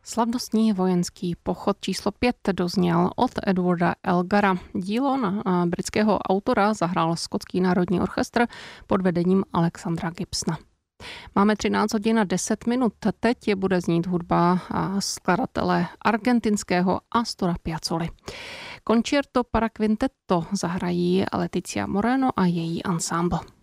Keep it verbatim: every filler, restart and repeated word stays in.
Slavnostní vojenský pochod číslo pět dozněl od Edwarda Elgara. Dílo na britského autora zahrál Skotský národní orchestr pod vedením Alexandra Gibsona. Máme třináct hodin a deset minut. Teď je bude znít hudba skladatele argentinského Astora Piazzoly. Concerto para quintetto zahrají Leticia Moreno a její ansámbl.